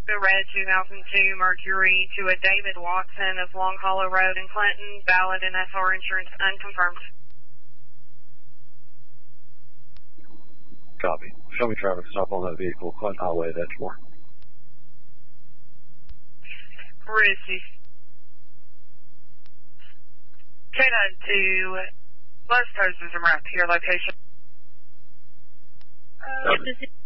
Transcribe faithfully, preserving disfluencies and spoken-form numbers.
The red two thousand two Mercury to a David Watson of Long Hollow Road in Clinton, valid N S R insurance unconfirmed. Copy. Show me traffic stop on that vehicle, Clinton Highway at Edgemoor. Received. K nine two, West Coast is around to your location. Uh,